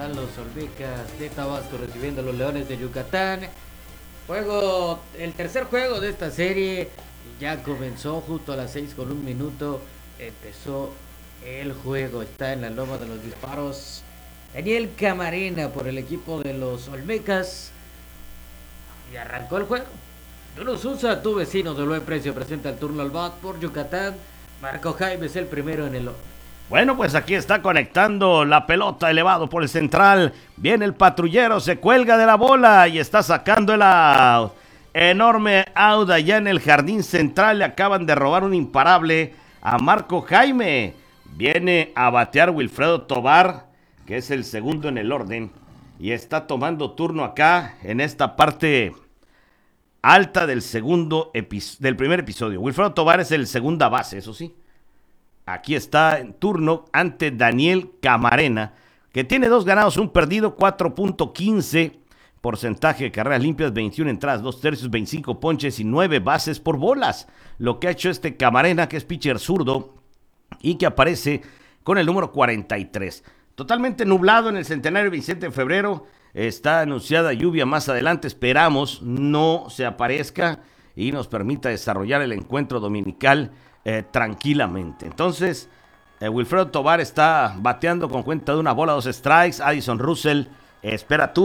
están los Olmecas de Tabasco recibiendo a los Leones de Yucatán. El tercer juego de esta serie ya comenzó justo a las 6:01. Empezó el juego, está en la loma de los disparos. Daniel Camarena por el equipo de los Olmecas. Y arrancó el juego. Bruno Sousa, tu vecino de buen precio, presenta el turno al bat por Yucatán. Marco Jaime es el primero en el... Bueno, pues aquí está conectando la pelota elevado por el central. Viene el patrullero, se cuelga de la bola y está sacando el out. Enorme out allá en el jardín central. Le acaban de robar un imparable a Marco Jaime. Viene a batear Wilfredo Tovar, que es el segundo en el orden. Y está tomando turno acá en esta parte alta del del primer episodio. Wilfredo Tovar es el segunda base, eso sí. Aquí está en turno ante Daniel Camarena, que tiene 2 ganados, 1 perdido, 4.15 porcentaje de carreras limpias, 21 entradas, 2 tercios, 25 ponches y 9 bases por bolas. Lo que ha hecho este Camarena, que es pitcher zurdo y que aparece con el número 43. Totalmente nublado en el centenario Vicente de Febrero. Está anunciada lluvia más adelante. Esperamos no se aparezca y nos permita desarrollar el encuentro dominical tranquilamente. Entonces, Wilfredo Tovar está bateando con cuenta de 1 bola, 2 strikes. Addison Russell espera turno.